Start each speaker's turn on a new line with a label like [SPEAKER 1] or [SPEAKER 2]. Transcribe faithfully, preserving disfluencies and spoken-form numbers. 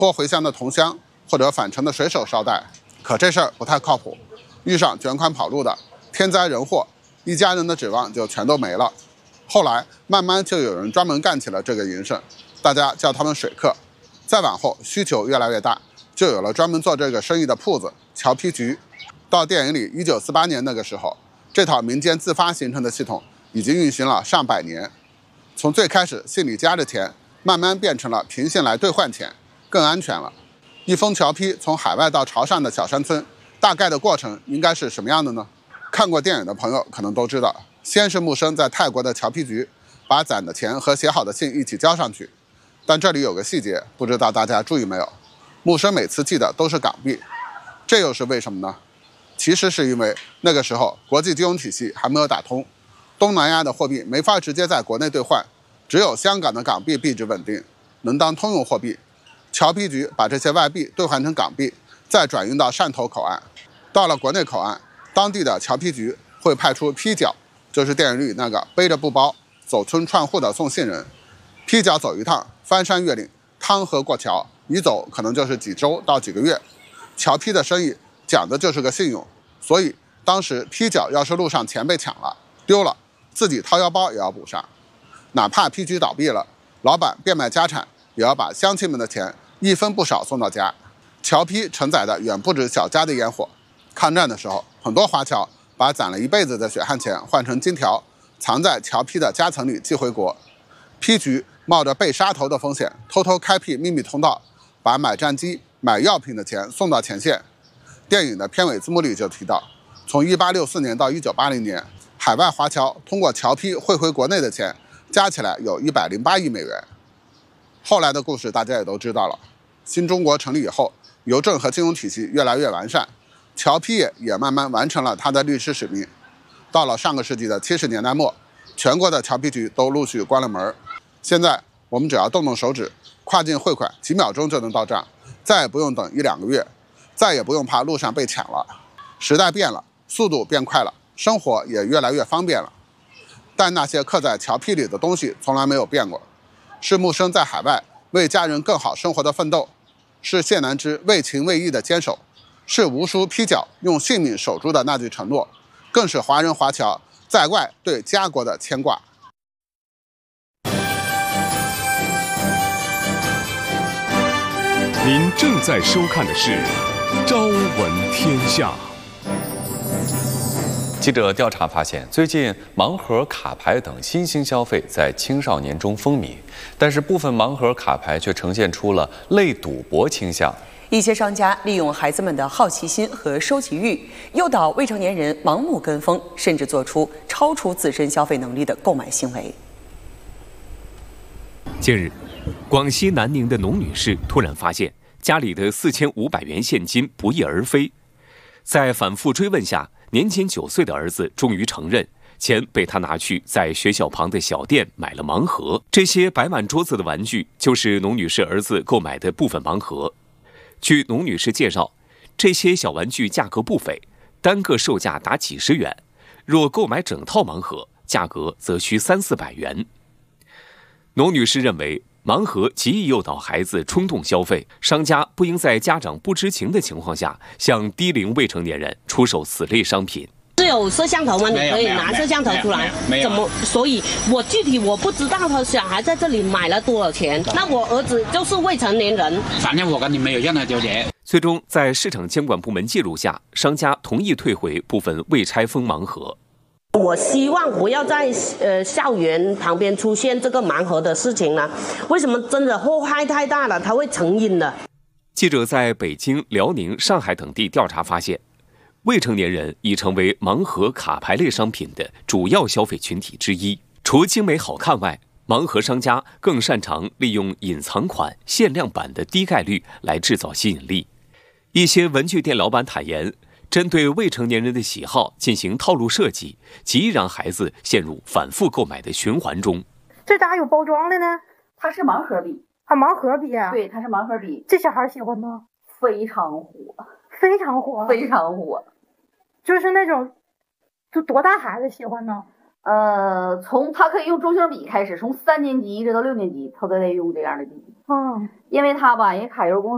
[SPEAKER 1] 托回乡的同乡或者返程的水手捎带。可这事儿不太靠谱，遇上卷款跑路的，天灾人祸，一家人的指望就全都没了。后来慢慢就有人专门干起了这个营生，大家叫他们水客。再往后需求越来越大，就有了专门做这个生意的铺子侨批局。到电影里一九四八年那个时候，这套民间自发形成的系统已经运行了上百年。从最开始信里夹着钱，慢慢变成了凭信来兑换钱，更安全了。一封侨批从海外到潮汕的小山村，大概的过程应该是什么样的呢？看过电影的朋友可能都知道，先是木生在泰国的侨批局把攒的钱和写好的信一起交上去，但这里有个细节，不知道大家注意没有？木生每次寄的都是港币，这又是为什么呢？其实是因为那个时候国际金融体系还没有打通，东南亚的货币没法直接在国内兑换，只有香港的港币币值稳定，能当通用货币。侨批局把这些外币兑换成港币，再转运到汕头口岸。到了国内口岸，当地的侨批局会派出批角，就是电影里那个背着布包走村串户的送信人。批角走一趟，翻山越岭，趟河过桥，一走可能就是几周到几个月。侨批的生意讲的就是个信用，所以当时批角要是路上钱被抢了丢了，自己掏腰包也要补上。哪怕批局倒闭了，老板变卖家产，也要把乡亲们的钱一分不少送到家。侨批承载的远不止小家的烟火。抗战的时候，很多华侨把攒了一辈子的血汗钱换成金条，藏在侨批的夹层里寄回国。批局冒着被杀头的风险，偷偷开辟秘密通道，把买战机、买药品的钱送到前线。电影的片尾字幕里就提到，从一八六四年到一九八零年，海外华侨通过侨批汇回国内的钱加起来有一百零八亿美元。后来的故事大家也都知道了，新中国成立以后，邮政和金融体系越来越完善，侨批业也慢慢完成了它的历史使命。到了上个世纪的七十年代末，全国的侨批局都陆续关了门。现在我们只要动动手指，跨境汇款几秒钟就能到账，再也不用等一两个月，再也不用怕路上被抢了。时代变了，速度变快了，生活也越来越方便了。但那些刻在侨批里的东西从来没有变过，是木生在海外为家人更好生活的奋斗，是谢南之为情为义的坚守，是无数批角用性命守住的那句承诺，更是华人华侨在外对家国的牵挂。
[SPEAKER 2] 您正在收看的是《朝闻天下》。
[SPEAKER 3] 记者调查发现，最近盲盒、卡牌等新兴消费在青少年中风靡，但是部分盲盒、卡牌却呈现出了类赌博倾向。
[SPEAKER 4] 一些商家利用孩子们的好奇心和收集欲，诱导未成年人盲目跟风，甚至做出超出自身消费能力的购买行为。
[SPEAKER 5] 近日，广西南宁的农女士突然发现家里的四千五百元现金不翼而飞，在反复追问下，年仅九岁的儿子终于承认，钱被他拿去在学校旁的小店买了盲盒。这些摆满桌子的玩具，就是农女士儿子购买的部分盲盒。据农女士介绍，这些小玩具价格不菲，单个售价达几十元，若购买整套盲盒，价格则需三四百元。农女士认为，盲盒极易诱导孩子冲动消费，商家不应在家长不知情的情况下向低龄未成年人出售此类商品。
[SPEAKER 6] 是有摄像头吗？你可以拿摄像头出来。怎么？所以我具体我不知道他小孩在这里买了多少钱。那我儿子就是未成年人。
[SPEAKER 7] 反正我跟你没有任何纠结。
[SPEAKER 5] 最终，在市场监管部门介入下，商家同意退回部分未拆封盲盒。
[SPEAKER 6] 我希望不要在呃校园旁边出现这个盲盒的事情了。为什么？真的祸害太大了，它会成瘾的。
[SPEAKER 5] 记者在北京、辽宁、上海等地调查发现，未成年人已成为盲盒、卡牌类商品的主要消费群体之一。除精美好看外，盲盒商家更擅长利用隐藏款、限量版的低概率来制造吸引力。一些文具店老板坦言，针对未成年人的喜好进行套路设计，极易让孩子陷入反复购买的循环中。
[SPEAKER 8] 这咋有包装的呢？
[SPEAKER 9] 它是盲盒笔
[SPEAKER 8] 啊，盲盒笔啊？
[SPEAKER 9] 对，它是盲盒笔。
[SPEAKER 8] 这小孩喜欢吗？
[SPEAKER 9] 非常火，
[SPEAKER 8] 非常火，
[SPEAKER 9] 非常火。
[SPEAKER 8] 就是那种，就多大孩子喜欢呢？
[SPEAKER 9] 呃，从他可以用中性笔开始，从三年级一直到六年级，他都在用这样的笔。
[SPEAKER 8] 嗯，
[SPEAKER 9] 因为他吧，人家揩油公